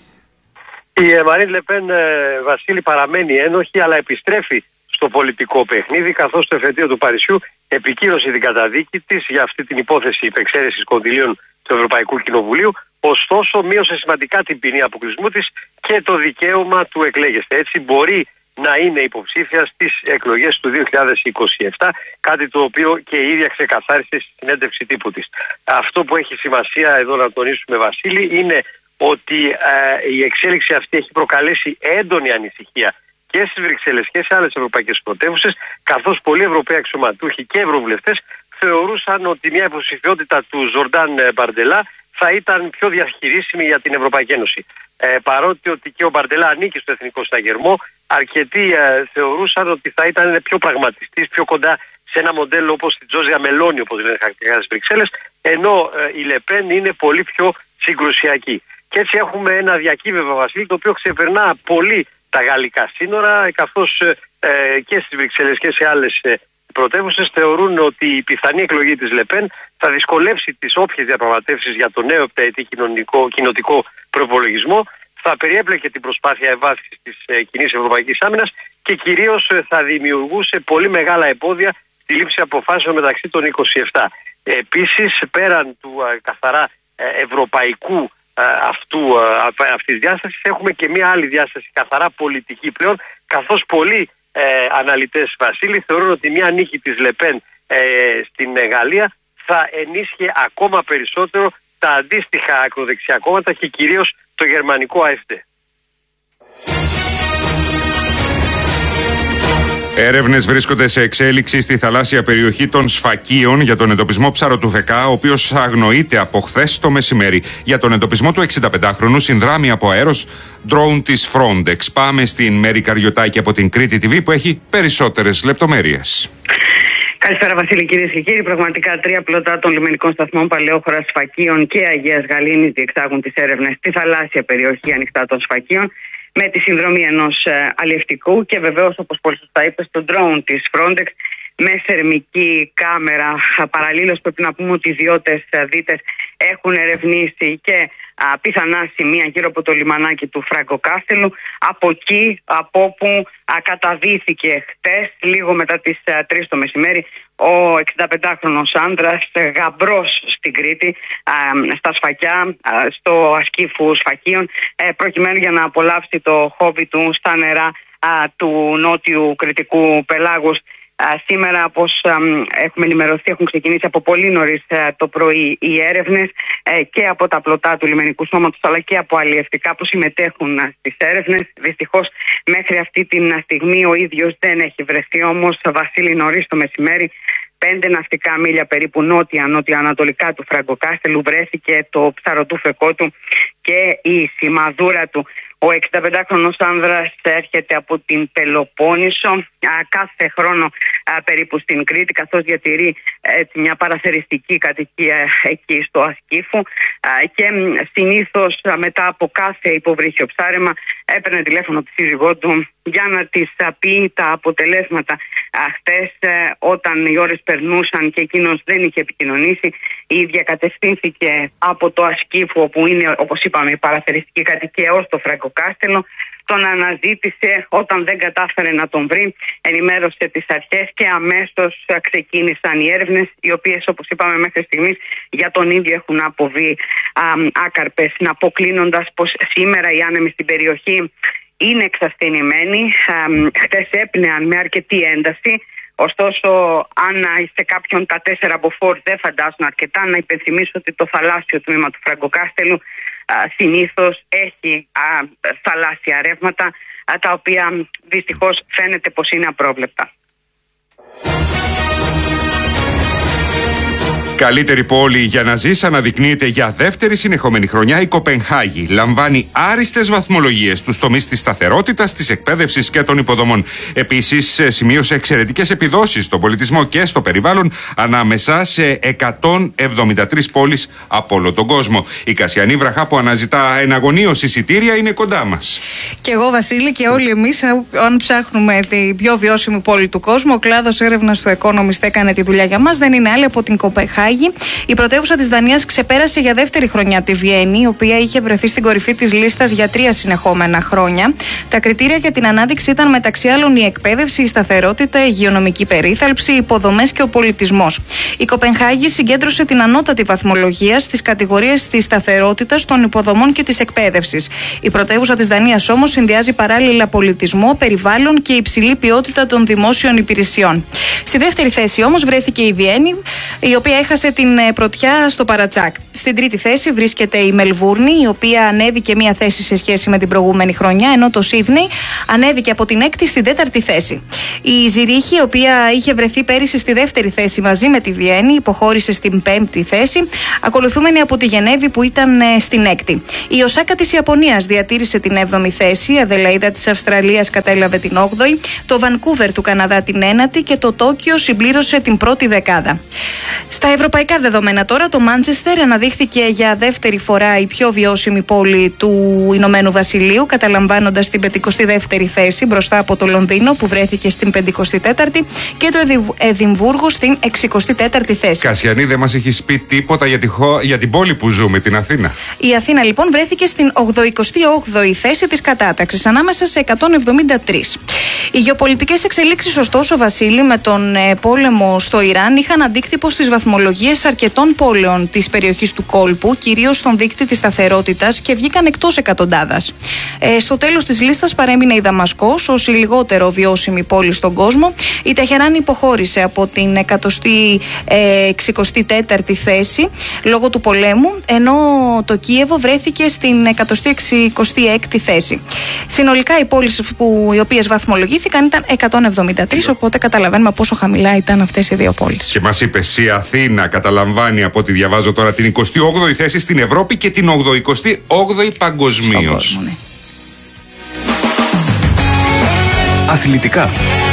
Η Μαρί Λε Πεν, Βασίλη, παραμένει ένοχη, αλλά επιστρέφει στο πολιτικό παιχνίδι, καθώς το εφετείο του Παρισιού επικύρωσε την καταδίκη της για αυτή την υπόθεση υπεξαίρεσης κονδυλίων του Ευρωπαϊκού Κοινοβουλίου. Ωστόσο, μείωσε σημαντικά την ποινή αποκλεισμού της και το δικαίωμα του εκλέγεστε. Έτσι, μπορεί να είναι υποψήφια στις εκλογές του δύο χιλιάδες είκοσι επτά, κάτι το οποίο και η ίδια ξεκαθάρισε στη συνέντευξη τύπου της. Αυτό που έχει σημασία εδώ να τονίσουμε, Βασίλη, είναι ότι ε, η εξέλιξη αυτή έχει προκαλέσει έντονη ανησυχία και στις Βρυξέλλες και σε άλλες ευρωπαϊκές πρωτεύουσες, καθώς πολλοί Ευρωπαίοι αξιωματούχοι και ευρωβουλευτές θεωρούσαν ότι μια υποψηφιότητα του Ζορντάν Μπαρντελά θα ήταν πιο διαχειρίσιμη για την Ευρωπαϊκή Ένωση. Ε, παρότι ότι και ο Μπαρντελά ανήκει στο Εθνικό Συναγερμό, αρκετοί ε, θεωρούσαν ότι θα ήταν πιο πραγματιστής, πιο κοντά σε ένα μοντέλο όπως την Τζόρτζια Μελόνι, όπως λένε χαρακτηριστικά στις Βρυξέλλες, ενώ ε, η Λε Πεν είναι πολύ πιο συγκρουσιακή. Και έτσι έχουμε ένα διακύβευμα, Βασίλη, το οποίο ξεπερνά πολύ τα γαλλικά σύνορα, καθώς ε, και στις Βρυξέλλες και σε άλλες ε, πρωτεύουσες θεωρούν ότι η πιθανή εκλογή της Λε Πεν θα δυσκολεύσει τις όποιες διαπραγματεύσεις για το νέο επταετή κοινοτικό προπολογισμό, θα περιέπλεκε την προσπάθεια ευάθυνσης της ε, κοινής ευρωπαϊκής άμυνας και κυρίως ε, θα δημιουργούσε πολύ μεγάλα εμπόδια στη λήψη αποφάσεων μεταξύ των είκοσι επτά. Ε, επίσης, πέραν του ε, καθαρά ε, ευρωπαϊκού Αυτού, αυτής της διάστασης, έχουμε και μια άλλη διάσταση καθαρά πολιτική πλέον, καθώς πολλοί ε, αναλυτές, Βασίλη, θεωρούν ότι μια νίκη της Λε Πεν ε, στην Γαλλία θα ενίσχυε ακόμα περισσότερο τα αντίστοιχα ακροδεξιά κόμματα και κυρίως το γερμανικό Α Εφ Ντι. Έρευνες βρίσκονται σε εξέλιξη στη θαλάσσια περιοχή των Σφακίων για τον εντοπισμό ψαροτουφεκά, ο οποίος αγνοείται από χθες το μεσημέρι. Για τον εντοπισμό του εξηνταπεντάχρονου συνδράμει από αέρος ντρόουν της Frontex. Πάμε στην Μέρη Καριωτάκη από την Κρήτη τι βι που έχει περισσότερες λεπτομέρειες. Καλησπέρα, Βασίλη, κυρίες και κύριοι. Πραγματικά, τρία πλωτά των λιμενικών σταθμών Παλαιόχωρας, Σφακίων και Αγίας Γαλήνης διεξάγουν τις έρευνες στη θαλάσσια περιοχή ανοιχτά των Σφακίων, με τη συνδρομή ενός ε, αλλιευτικού και βεβαίως, όπως πολύ σωστά είπε, στο drone της Frontex με θερμική κάμερα. Παραλλήλως πρέπει να πούμε ότι οι ιδιώτες δίτες έχουν ερευνήσει και α, πιθανά σημεία γύρω από το λιμανάκι του Φραγκοκάστελου, από εκεί από όπου α, καταδύθηκε χτες λίγο μετά τις α, τρεις το μεσημέρι ο εξηνταπεντάχρονος άντρας, γαμπρός στην Κρήτη, α, στα Σφακιά, α, στο ασκήφου Σφακίων, ε, προκειμένου για να απολαύσει το χόμπι του στα νερά α, του νότιου κρητικού πελάγους. Σήμερα, όπως έχουμε ενημερωθεί, έχουν ξεκινήσει από πολύ νωρίς το πρωί οι έρευνες και από τα πλωτά του λιμενικού σώματος, αλλά και από αλλιευτικά που συμμετέχουν στις έρευνες. Δυστυχώς, μέχρι αυτή την στιγμή ο ίδιος δεν έχει βρεθεί, όμως, Βασίλη, νωρίς το μεσημέρι, πέντε ναυτικά μίλια περίπου νότια-νότια-ανατολικά του Φραγκοκάστελου, βρέθηκε το ψαροτούφεκό του και η σημαδούρα του. Ο εξηνταπεντάχρονος άνδρας έρχεται από την Πελοπόννησο α, κάθε χρόνο α, περίπου στην Κρήτη, καθώς διατηρεί έτσι, μια παραθεριστική κατοικία εκεί στο ασκήφου α, και συνήθως α, μετά από κάθε υποβρύχιο ψάρεμα έπαιρνε τηλέφωνο τη σύζυγό του για να της α, πει τα αποτελέσματα. Α, χτες α, όταν οι ώρες περνούσαν και εκείνος δεν είχε επικοινωνήσει, η ίδια κατευθύνθηκε από το ασκήφο, όπου είναι, όπως είπαμε, η παραθεριστική κατοικία, ως το Φραγκοκάστελο. Τον αναζήτησε, όταν δεν κατάφερε να τον βρει, ενημέρωσε τις αρχές και αμέσως ξεκίνησαν οι έρευνες, οι οποίες, όπως είπαμε, μέχρι στιγμής για τον ίδιο έχουν αποβεί α, άκαρπες. Να πω κλείνοντας πως σήμερα οι άνεμοι στην περιοχή είναι εξασθενημένοι. Χτες έπνεαν με αρκετή ένταση. Ωστόσο, αν σε κάποιον τα τέσσερα μποφόρ δεν φαντάζουν αρκετά, να υπενθυμίσω ότι το θαλάσσιο τμήμα του Φραγκοκάστελου συνήθως έχει α, θαλάσσια ρεύματα, α, τα οποία δυστυχώς φαίνεται πως είναι απρόβλεπτα. Καλύτερη πόλη για να ζεις αναδεικνύεται για δεύτερη συνεχόμενη χρονιά η Κοπενχάγη. Λαμβάνει άριστες βαθμολογίες στους τομείς της σταθερότητας, της εκπαίδευσης και των υποδομών. Επίσης, σημείωσε εξαιρετικές επιδόσεις στον πολιτισμό και στο περιβάλλον ανάμεσα σε εκατόν εβδομήντα τρεις πόλεις από όλο τον κόσμο. Η Κασιανή Βραχά, που αναζητά εναγωνίως εισιτήρια, είναι κοντά μας. Και εγώ, Βασίλη, και όλοι εμείς, αν ψάχνουμε την πιο βιώσιμη πόλη του κόσμου, ο κλάδος έρευνας του Economist έκανε τη δουλειά για μας. Δεν είναι άλλη από την Κοπενχάγη. Η πρωτεύουσα της Δανίας ξεπέρασε για δεύτερη χρονιά τη Βιέννη, η οποία είχε βρεθεί στην κορυφή της λίστας για τρία συνεχόμενα χρόνια. Τα κριτήρια για την ανάδειξη ήταν μεταξύ άλλων η εκπαίδευση, η σταθερότητα, η υγειονομική περίθαλψη, οι υποδομές και ο πολιτισμός. Η Κοπενχάγη συγκέντρωσε την ανώτατη βαθμολογία στις κατηγορίες της σταθερότητας, των υποδομών και της εκπαίδευσης. Η πρωτεύουσα της Δανίας όμως συνδυάζει παράλληλα πολιτισμό, περιβάλλον και υψηλή ποιότητα των δημόσιων υπηρεσιών. Στη δεύτερη θέση όμως βρέθηκε η Βιέννη, η οποία έχασε την πρωτιά στο παρατσάκ. Στην τρίτη θέση βρίσκεται η Μελβούρνη, η οποία ανέβηκε μία θέση σε σχέση με την προηγούμενη χρονιά, ενώ το Σίδνεϊ ανέβηκε από την έκτη στην τέταρτη θέση. Η Ζηρίχη, η οποία είχε βρεθεί πέρυσι στη δεύτερη θέση μαζί με τη Βιέννη, υποχώρησε στην πέμπτη θέση, ακολουθούμενη από τη Γενέβη που ήταν στην έκτη. Η Οσάκα της Ιαπωνίας διατήρησε την έβδομη θέση, η Αδελαΐδα της Αυστραλίας κατέλαβε την όγδοη, το Βανκούβερ του Καναδά την ένατη και το Τόκιο συμπλήρωσε την πρώτη δεκάδα. Στα ευρωπαϊκά δεδομένα τώρα, το Μάντσεστερ αναδείχθηκε για δεύτερη φορά η πιο βιώσιμη πόλη του Ηνωμένου Βασιλείου, καταλαμβάνοντας την πενηκοστή δεύτερη θέση μπροστά από το Λονδίνο που βρέθηκε στην πενηκοστή τέταρτη και το Εδιμβούργο στην εξηκοστή τέταρτη θέση. Κασιανή, δεν μας έχεις πει τίποτα για, τη χω... για την πόλη που ζούμε, την Αθήνα. Η Αθήνα λοιπόν βρέθηκε στην ογδοηκοστή όγδοη θέση της κατάταξης ανάμεσα σε εκατόν εβδομήντα τρεις. Οι γεωπολιτικές εξελίξεις, ωστόσο, Βασίλη, με τον ε, πόλεμο στο Ιράν είχαν αντίκτυπο στις βαθμολογίες αρκετών πόλεων της περιοχής του κόλπου, κυρίως στον δείκτη της σταθερότητας, και βγήκαν εκτός εκατοντάδας. Ε, στο τέλος της λίστας παρέμεινε η Δαμασκός ως η λιγότερο βιώσιμη πόλη στον κόσμο. Η Τεχεράνη υποχώρησε από την εκατοστή εξηκοστή τέταρτη θέση λόγω του πολέμου, ενώ το Κίεβο βρέθηκε στην εκατοστή εξηκοστή έκτη θέση. Συνολικά οι πόλεις που, οι οποίες βαθμολογήθηκαν ήταν εκατόν εβδομήντα τρεις, οπότε καταλαβαίνουμε πόσο χαμηλά ήταν αυτές οι δύο πόλεις. Και μας είπε, η Αθήνα καταλαμβάνει, από ό,τι διαβάζω τώρα, την εικοστή όγδοη θέση στην Ευρώπη και την ογδοηκοστή όγδοη παγκοσμίως. Ναι. Αθλητικά.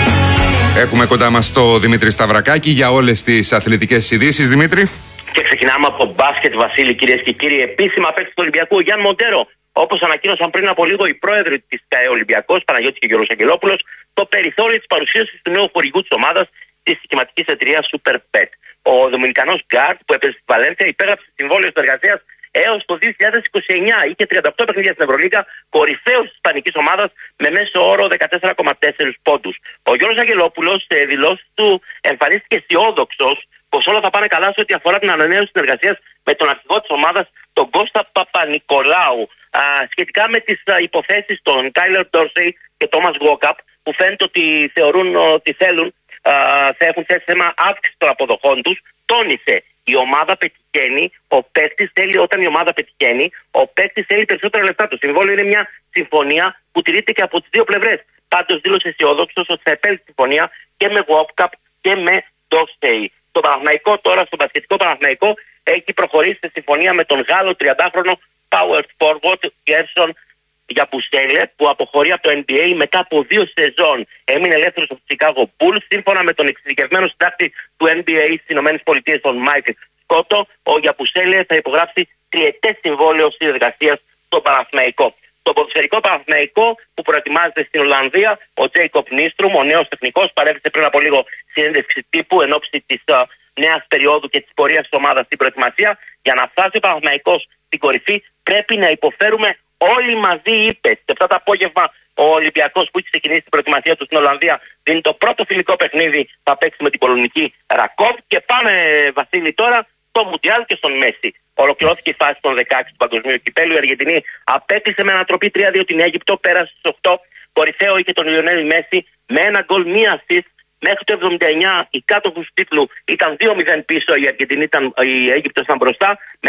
Έχουμε κοντά μας το Δημήτρη Σταυρακάκη για όλες τις αθλητικές ειδήσεις. Δημήτρη. Και ξεκινάμε από μπάσκετ, Βασίλη, κυρίες και κύριοι. Επίσημα παίκτη του Ολυμπιακού, ο Γιάνν Μοντέρο. Όπως ανακοίνωσαν πριν από λίγο οι πρόεδροι της ΚΑΕ Ολυμπιακός, Παναγιώτης και Γιώργος Αγγελόπουλος, το περιθώριο της παρουσίασης του νέου χορηγού της ομάδας της στοιχηματικής εταιρείας Superpet. Ο Δομινικανός Γκάρτ, που έπαιζε στη Βαλένθια, υπέγραψε συμβόλαιο συνεργασίας έως το δύο χιλιάδες είκοσι εννιά. Είχε τριάντα οκτώ παιχνίδια στην Ευρωλίγκα, κορυφαίος της ισπανικής ομάδας με μέσο όρο δεκατέσσερα κόμμα τέσσερα πόντους. Ο Γιώργος Αγγελόπουλος σε δηλώσεις του εμφανίστηκε αισιόδοξος πως όλα θα πάνε καλά σε ό,τι αφορά την ανανέωση συνεργασίας με τον αρχηγό της ομάδας, τον Κώστα Παπα-Νικολάου. Α, σχετικά με τις α, υποθέσεις των Κάιλερ Ντόρσεϊ και Τόμας Γουόκαπ, που φαίνεται ότι θεωρούν ότι θέλουν, α, θα έχουν θέσει θέμα αύξηση των αποδοχών τους, τόνισε η ομάδα πετυχαίνει, ο παίκτης θέλει, όταν η ομάδα πετυχαίνει, ο παίκτης θέλει περισσότερα λεφτά. Το συμβόλαιο είναι μια συμφωνία που τηρείται και από τις δύο πλευρές. Πάντως δήλωσε αισιόδοξος ότι θα επέλθει συμφωνία και με Γουόκαπ και με Ντόρσεϊ. Το Παναθηναϊκό τώρα, στο μπασκετικό Παναθηναϊκό, έχει προχωρήσει σε συμφωνία με τον Γάλλο τριαντάχρονο power forward Γκέρσον Γιαμπουσέλε, που αποχωρεί από το N B A μετά από δύο σεζόν. Έμεινε ελεύθερος από το Chicago Bulls. Σύμφωνα με τον εξειδικευμένο συντάκτη του N B A στις ΗΠΑ, τον Μάικλ Σκότο, ο Γιαμπουσέλε θα υπογράψει τριετές συμβόλαιο συνεργασίας στον Παναθηναϊκό. Το ποδοσφαιρικό Παναθηναϊκό, που προετοιμάζεται στην Ολλανδία, ο Τζέικοπ Νίστρουμ, ο νέος τεχνικός, παρέδωσε πριν από λίγο συνέντευξη τύπου εν ώψη της uh, νέας περίοδου και της πορείας της ομάδας στην προετοιμασία. Για να φτάσει ο Παναθηναϊκός στην κορυφή, πρέπει να υποφέρουμε όλοι μαζί, είπε. Σε αυτά το απόγευμα, ο Ολυμπιακός, που έχει ξεκινήσει την προετοιμασία του στην Ολλανδία, δίνει το πρώτο φιλικό παιχνίδι, θα παίξει με την πολωνική Ρακόβ. Και πάμε, Βασίλη, τώρα στο Μουντιάλ και στον Μέση. Ολοκληρώθηκε η φάση των δεκαέξι του Παγκοσμίου Κυπέλλου. Η Αργεντινή απέκλεισε με ανατροπή τρία δύο την Αίγυπτο, πέρασε στους οκτώ. Κορυφαίο είχε τον Λιονέλ Μέση με ένα γκολ, μία assist. Μέχρι το εβδομήντα εννιά οι κάτοχους του τίτλου ήταν δύο μηδέν πίσω, η Αργεντινή ήταν, η Αίγυπτος ήταν μπροστά.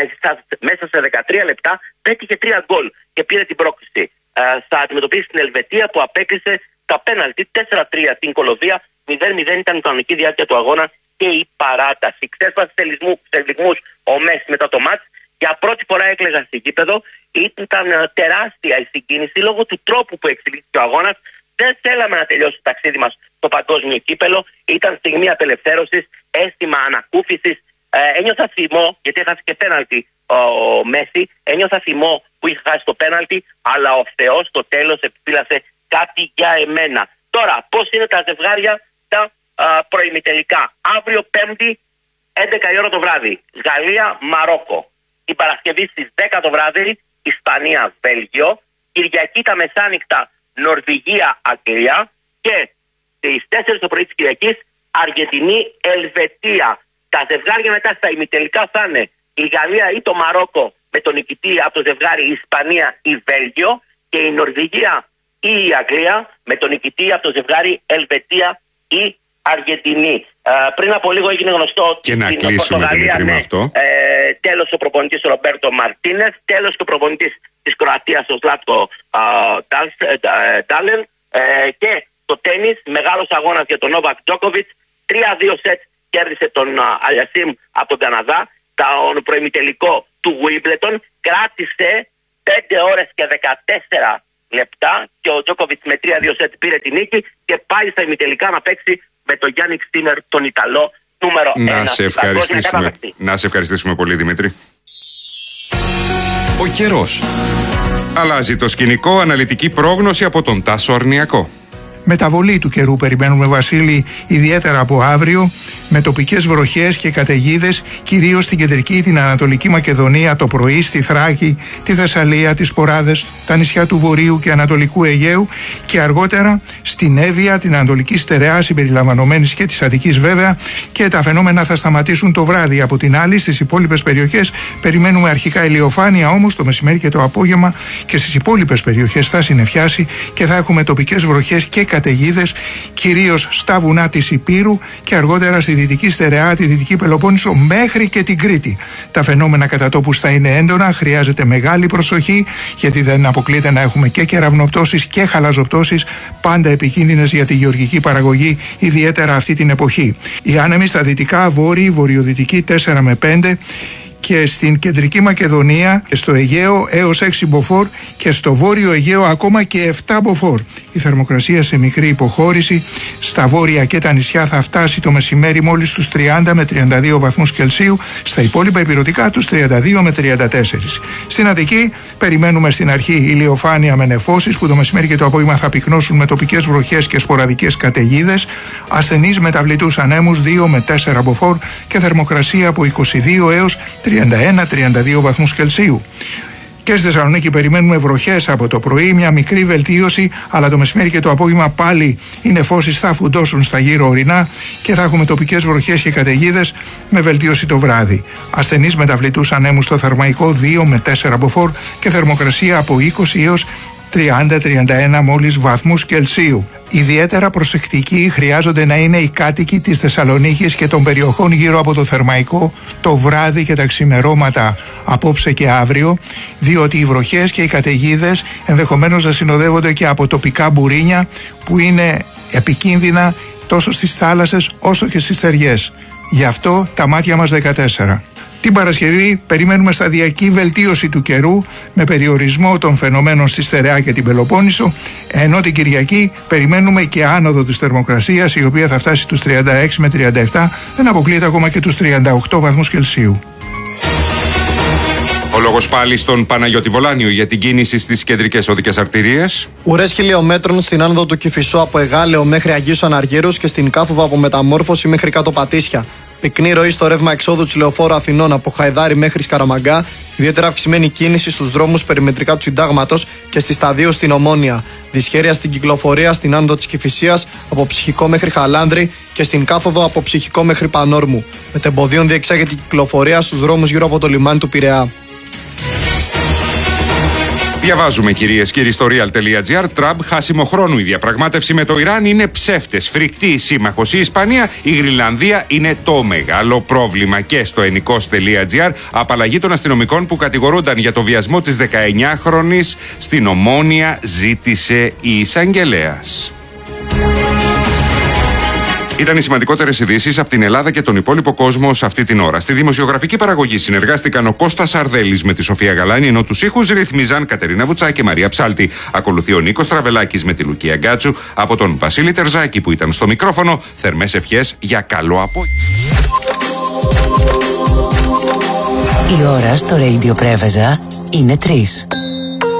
Μέσα σε δεκατρία λεπτά πέτυχε τρία γκολ και πήρε την πρόκληση. Ε, θα αντιμετωπίσει την Ελβετία, που απέκλεισε τα πέναλτι τέσσερα τρία την Κολοβία. μηδέν μηδέν ήταν η κανονική διάρκεια του αγώνα και η παράταση. Ξέσπασε τελισμούς ο Μέση μετά το μάτς. Για πρώτη φορά έκλαιγα στην γήπεδο. Ήταν τεράστια η συγκίνηση λόγω του τρόπου που εξελίχθηκε ο αγώνας. Δεν θέλαμε να τελειώσει το ταξίδι μας στο παγκόσμιο κύπελο. Ήταν στιγμή απελευθέρωσης, αίσθημα ανακούφισης. Ε, ένιωθα θυμό, γιατί έχασε και πέναλτι ο, ο Μέση. Ένιωθα θυμό που είχε χάσει το πέναλτι, αλλά ο Θεός στο τέλος επιφύλασε κάτι για εμένα. Τώρα, πώς είναι τα ζευγάρια τα προημιτελικά? Αύριο Πέμπτη, έντεκα η ώρα το βράδυ, Γαλλία-Μαρόκο. Η Παρασκευή στις δέκα το βράδυ, Ισπανία-Βέλγιο. Κυριακή τα μεσάνυχτα, Νορβηγία-Αγγλία. Και στις τέσσερις το πρωί της Κυριακής, Αργεντινή-Ελβετία. Τα ζευγάρια μετά στα ημιτελικά θα είναι η Γαλλία ή το Μαρόκο με τον νικητή από το ζευγάρι Ισπανία ή Βέλγιο, και η Νορβηγία ή η Αγγλία με τον νικητή από το ζευγάρι Ελβετία ή Αργεντινή. Ε, πριν από λίγο έγινε γνωστό ότι και να κλείσουμε, Δημήτρη, με αυτό. Ε, τέλος ο προπονητής ο Ρομπέρτο Μαρτίνεθ, τέλος και ο προπονητής της Κροατίας ο Ζλάτκο Ντάλεν, ε, και το τένις, μεγάλος αγώνας για τον Νόβακ Τζόκοβιτς. τρία δύο σετ κέρδισε τον Αλιασίμ από τον Καναδά. Τον προημιτελικό του Wimbledon κράτησε πέντε ώρες και δεκατέσσερα λεπτά και ο Τζόκοβιτς με τρία δύο σετ πήρε την νίκη και πάει στα ημιτελικά να παίξει με τον Γιάννικ Στίνερ, τον Ιταλό, νούμερο ένα. Να σε ευχαριστήσουμε, να σε ευχαριστήσουμε πολύ, Δημήτρη. Ο καιρός. Αλλάζει το σκηνικό, αναλυτική πρόγνωση από τον Τάσο Αρνιακό. Μεταβολή του καιρού περιμένουμε, Βασίλη, ιδιαίτερα από αύριο. με τοπικές βροχές και καταιγίδες, κυρίως στην κεντρική, την Ανατολική Μακεδονία το πρωί, στη Θράκη, τη Θεσσαλία, τις Ποράδες, τα νησιά του Βορείου και Ανατολικού Αιγαίου και αργότερα στην Εύβοια, την Ανατολική Στερεά, συμπεριλαμβανομένης και της Αττικής βέβαια, και τα φαινόμενα θα σταματήσουν το βράδυ. Από την άλλη, στις υπόλοιπες περιοχές περιμένουμε αρχικά ηλιοφάνεια, όμως το μεσημέρι και το απόγευμα και στις υπόλοιπες περιοχές θα συννεφιάσει και θα έχουμε τοπικές βροχές και καταιγίδες, κυρίως στα βουνά της Ηπείρου και αργότερα στη Δυτική Στερεά, τη Δυτική Πελοπόννησο μέχρι και την Κρήτη. Τα φαινόμενα κατά τόπους θα είναι έντονα, χρειάζεται μεγάλη προσοχή, γιατί δεν αποκλείεται να έχουμε και κεραυνοπτώσεις και χαλαζοπτώσεις, πάντα επικίνδυνες για τη γεωργική παραγωγή, ιδιαίτερα αυτή την εποχή. Οι άνεμοι στα δυτικά, βόρειοι, βορειοδυτικοί τέσσερα με πέντε, και στην κεντρική Μακεδονία και στο Αιγαίο έως έξι μποφόρ και στο βόρειο Αιγαίο ακόμα και επτά μποφόρ. Η θερμοκρασία σε μικρή υποχώρηση στα βόρεια και τα νησιά θα φτάσει το μεσημέρι μόλις στους τριάντα με τριάντα δύο βαθμούς Κελσίου, στα υπόλοιπα ηπειρωτικά τους τριάντα δύο με τριάντα τέσσερα. Στην Αττική περιμένουμε στην αρχή ηλιοφάνεια με νεφώσεις που το μεσημέρι και το απόγευμα θα πυκνώσουν με τοπικές βροχές και σποραδικές καταιγίδες, ασθενείς μεταβλητούς ανέμους δύο με τέσσερα μποφόρ και θερμοκρασία από είκοσι δύο έως τριάντα ένα με τριάντα δύο βαθμούς Κελσίου. Και στη Θεσσαλονίκη περιμένουμε βροχές από το πρωί, μια μικρή βελτίωση, αλλά το μεσημέρι και το απόγευμα πάλι οι νεφώσεις θα φουντώσουν στα γύρω ορεινά και θα έχουμε τοπικές βροχές και καταιγίδες με βελτίωση το βράδυ. Ασθενείς μεταβλητούς ανέμους στο Θερμαϊκό δύο με τέσσερα μποφόρ και θερμοκρασία από είκοσι έως τριάντα με τριάντα ένα μόλις βαθμούς Κελσίου. Ιδιαίτερα προσεκτικοί χρειάζονται να είναι οι κάτοικοι της Θεσσαλονίκης και των περιοχών γύρω από το Θερμαϊκό το βράδυ και τα ξημερώματα απόψε και αύριο, διότι οι βροχές και οι καταιγίδες ενδεχομένως να συνοδεύονται και από τοπικά μπουρίνια που είναι επικίνδυνα τόσο στις θάλασσες όσο και στις θεριές. Γι' αυτό τα μάτια μας δεκατέσσερα. Την Παρασκευή περιμένουμε σταδιακή βελτίωση του καιρού με περιορισμό των φαινομένων στη Στερεά και την Πελοπόννησο, ενώ την Κυριακή περιμένουμε και άνοδο της θερμοκρασίας, η οποία θα φτάσει στους τριάντα έξι με τριάντα επτά, δεν αποκλείεται ακόμα και τους τριάντα οκτώ βαθμούς Κελσίου. Ο λόγος πάλι στον Παναγιώτη Βολάνιο για την κίνηση στις κεντρικές οδικές αρτηρίες. Ουρές χιλιόμετρων στην άνοδο του Κηφισού από Εγάλεο μέχρι Αγίους Αναργύρους και στην Κάφοβα από Μεταμόρφωση μέχρι κάτω Πατήσια. Πυκνή ροή στο ρεύμα εξόδου της Λεωφόρου Αθηνών από Χαϊδάρι μέχρι Σκαραμαγκά. Ιδιαίτερα αυξημένη κίνηση στους δρόμους περιμετρικά του Συντάγματος και στη Σταδίου στην Ομόνια. Δυσχέρεια στην κυκλοφορία στην άνοδο της Κηφισίας από Ψυχικό μέχρι Χαλάνδρη και στην Κάφοδο από Ψυχικό μέχρι Πανόρμου. Μετεμποδίων διεξάγεται η κυκλοφορία στους δρόμους γύρω από το λιμάνι του Πειραιά. Διαβάζουμε, κυρίες και κύριοι, στο real.gr. Τραμπ, χάσιμο χρόνου η διαπραγμάτευση με το Ιράν, είναι ψεύτες. Φρικτή η σύμμαχος η Ισπανία. Η Γρυλανδία είναι το μεγάλο πρόβλημα. Και στο ενικός.gr. Απαλλαγή των αστυνομικών που κατηγορούνταν για το βιασμό της δεκαεννιάχρονης στην Ομόνια ζήτησε η εισαγγελέας. Ήταν οι σημαντικότερες ειδήσεις από την Ελλάδα και τον υπόλοιπο κόσμο σε αυτή την ώρα. Στη δημοσιογραφική παραγωγή συνεργάστηκαν ο Κώστας Αρδέλης με τη Σοφία Γαλάνη, ενώ τους ήχους ρυθμίζαν Κατερίνα Βουτσά και Μαρία Ψάλτη. Ακολουθεί ο Νίκος Τραβελάκης με τη Λουκία Γκάτσου. Από τον Βασίλη Τερζάκη που ήταν στο μικρόφωνο, θερμές ευχές για καλό απόγευμα. Η ώρα στο Radio Πρέβεζα είναι τρεις.